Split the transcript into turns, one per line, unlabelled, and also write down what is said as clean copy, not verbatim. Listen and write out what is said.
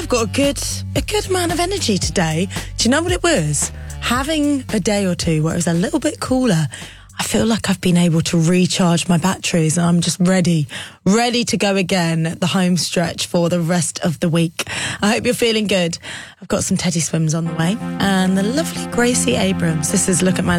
I've got a good amount of energy today. Do you know what it was? Having a day or two where it was a little bit cooler, I feel like I've been able to recharge my batteries and I'm just ready to go again at the home stretch for the rest of the week. I hope you're feeling good. I've got some Teddy Swims on the way and the lovely Gracie Abrams. This is Look at My